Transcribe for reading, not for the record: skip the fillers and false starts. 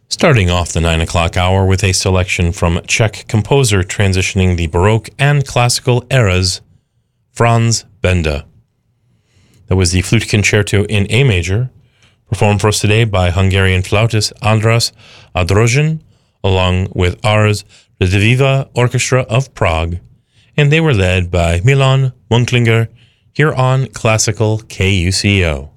Starting off the 9 o'clock hour with a selection from Czech composer transitioning the Baroque and Classical eras, Franz Benda. That was the Flute Concerto in A major, performed for us today by Hungarian flautist Andras Adrozsán, along with Ars Radiviva Orchestra of Prague, and they were led by Milan Munklinger here on Classical KUCO.